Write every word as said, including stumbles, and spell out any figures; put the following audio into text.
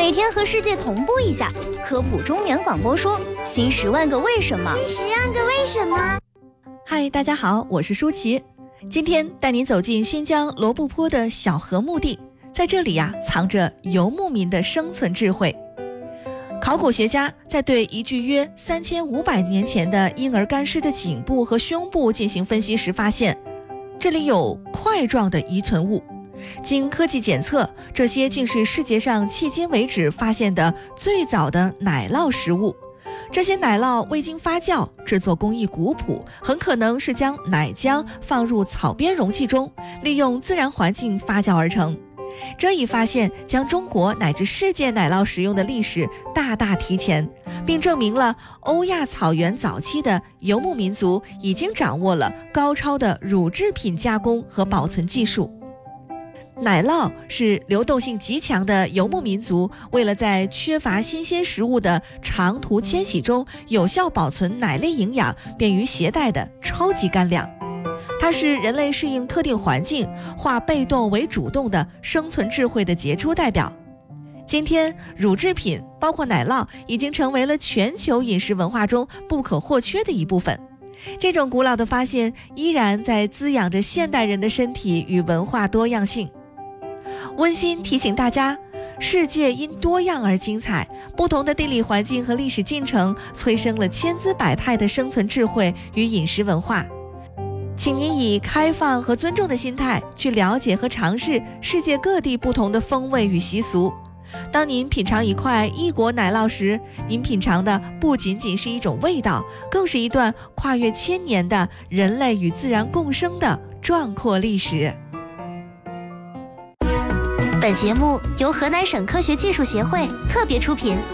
每天和世界同步一下。科普中原广播说，新十万个为什么， 新十万个为什么。 嗨，大家好，我是舒淇，今天带您走进新疆罗布泊的小河墓地，在这里呀、啊，藏着游牧民的生存智慧。考古学家在对一具约三千五百年前的婴儿干尸的颈部和胸部进行分析时发现，这里有块状的遗存物。经科技检测，这些竟是世界上迄今为止发现的最早的奶酪食物。这些奶酪未经发酵，制作工艺古朴，很可能是将奶浆放入草编容器中，利用自然环境发酵而成。这一发现将中国乃至世界奶酪使用的历史大大提前，并证明了欧亚草原早期的游牧民族已经掌握了高超的乳制品加工和保存技术。奶酪是流动性极强的游牧民族为了在缺乏新鲜食物的长途迁徙中有效保存奶类营养，便于携带的超级干粮。它是人类适应特定环境，化被动为主动的生存智慧的杰出代表。今天，乳制品包括奶酪已经成为了全球饮食文化中不可或缺的一部分。这种古老的发现依然在滋养着现代人的身体与文化多样性。温馨提醒大家，世界因多样而精彩，不同的地理环境和历史进程催生了千姿百态的生存智慧与饮食文化。请您以开放和尊重的心态去了解和尝试世界各地不同的风味与习俗。当您品尝一块异国奶酪时，您品尝的不仅仅是一种味道，更是一段跨越千年的人类与自然共生的壮阔历史。 本节目由河南省科学技术协会特别出品。